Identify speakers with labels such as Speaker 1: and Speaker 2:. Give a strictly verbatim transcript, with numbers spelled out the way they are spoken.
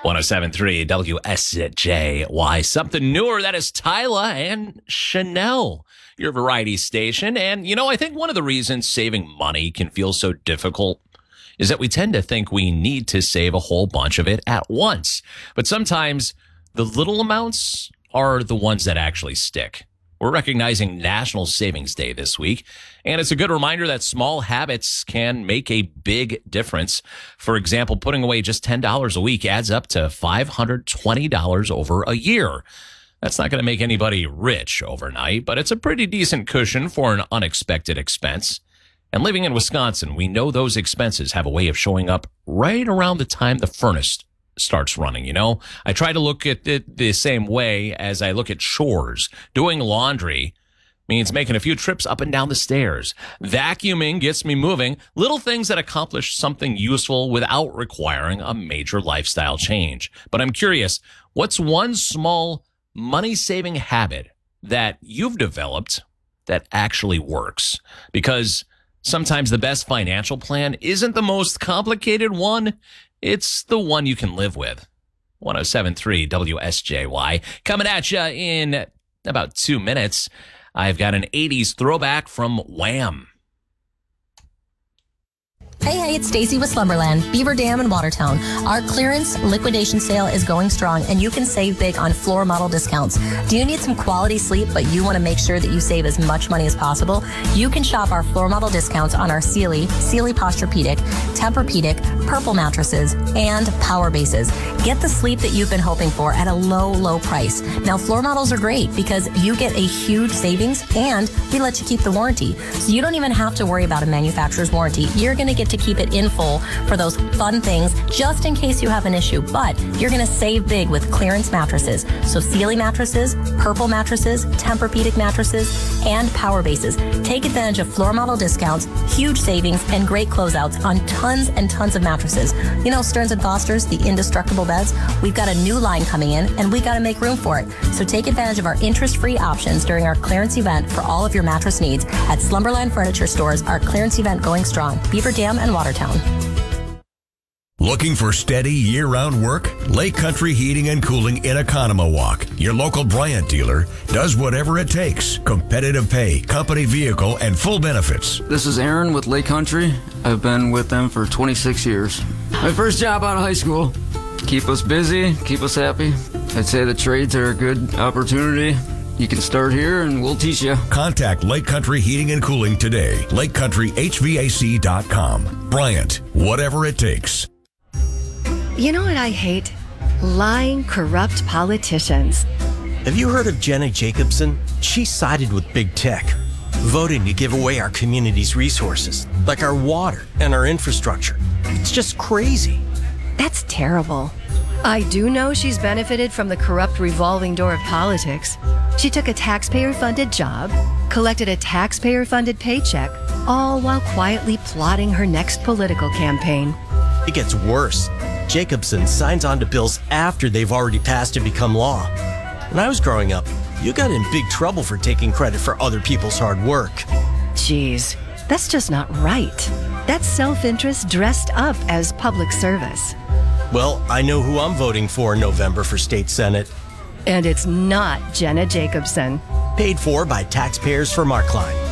Speaker 1: one oh seven point three W S J Y. Something newer, that is Tyla and Chanel, your variety station. And, you know, I think one of the reasons saving money can feel so difficult is that we tend to think we need to save a whole bunch of it at once. But sometimes the little amounts are the ones that actually stick. We're recognizing National Savings Day this week, and it's a good reminder that small habits can make a big difference. For example, putting away just ten dollars a week adds up to five hundred twenty dollars over a year. That's not going to make anybody rich overnight, but it's a pretty decent cushion for an unexpected expense. And living in Wisconsin, we know those expenses have a way of showing up right around the time the furnace starts running. You know, I try to look at it the same way as I look at chores. Doing laundry means making a few trips up and down the stairs. Vacuuming gets me moving. Little things that accomplish something useful without requiring a major lifestyle change. But I'm curious, what's one small money-saving habit that you've developed that actually works? Because sometimes the best financial plan isn't the most complicated one. It's the one you can live with. one oh seven point three W S J Y. Coming at you in about two minutes. I've got an eighties throwback from Wham.
Speaker 2: Hey, hey, it's Stacy with Slumberland, Beaver Dam in Watertown. Our clearance liquidation sale is going strong, and you can save big on floor model discounts. Do you need some quality sleep, but you want to make sure that you save as much money as possible? You can shop our floor model discounts on our Sealy, Sealy Posturepedic, Tempur-Pedic, Purple mattresses, and Power bases. Get the sleep that you've been hoping for at a low, low price. Now, floor models are great because you get a huge savings, and we let you keep the warranty. So you don't even have to worry about a manufacturer's warranty. You're going to get to keep it in full for those fun things just in case you have an issue, but you're going to save big with clearance mattresses. So Sealy mattresses, Purple mattresses, Tempur-Pedic mattresses, and Power bases. Take advantage of floor model discounts, huge savings, and great closeouts on tons and tons of mattresses. You know, Stearns and Foster's, the indestructible beds, we've got a new line coming in, and we got to make room for it. So take advantage of our interest-free options during our clearance event for all of your mattress needs at Slumberland Furniture Stores. Our clearance event going strong. Beaver Dam and Watertown.
Speaker 3: Looking for steady year-round work? Lake Country Heating and Cooling in Economowalk, your local Bryant dealer, does whatever it takes. Competitive pay, company vehicle, and full benefits.
Speaker 4: This is Aaron with Lake Country. I've been with them for twenty-six years. My first job out of high school. Keep us busy, keep us happy. I'd say the trades are a good opportunity. You can start here and we'll teach you.
Speaker 3: Contact Lake Country Heating and Cooling today. Lake Country H V A C dot com. Bryant, whatever it takes.
Speaker 5: You know what I hate? Lying, corrupt politicians.
Speaker 6: Have you heard of Jenna Jacobson? She sided with big tech, voting to give away our community's resources, like our water and our infrastructure. It's just crazy.
Speaker 5: That's terrible. I do know she's benefited from the corrupt revolving door of politics. She took a taxpayer-funded job, collected a taxpayer-funded paycheck, all while quietly plotting her next political campaign.
Speaker 6: It gets worse. Jacobson signs on to bills after they've already passed and become law. When I was growing up, you got in big trouble for taking credit for other people's hard work.
Speaker 5: Geez, that's just not right. That's self-interest dressed up as public service.
Speaker 6: Well, I know who I'm voting for in November for state senate.
Speaker 5: And it's not Jenna Jacobson.
Speaker 6: Paid for by taxpayers for Mark Klein.